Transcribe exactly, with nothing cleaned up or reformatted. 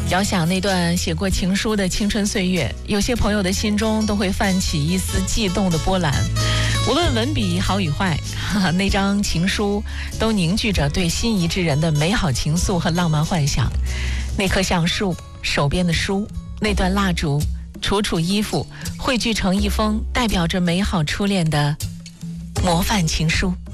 遥想那段写过情书的青春岁月，有些朋友的心中都会泛起一丝悸动的波澜。无论文笔好与坏，哈哈，那张情书都凝聚着对心仪之人的美好情愫和浪漫幻想。那棵橡树，手边的书，那段蜡烛，楚楚衣服，汇聚成一封代表着美好初恋的模范情书。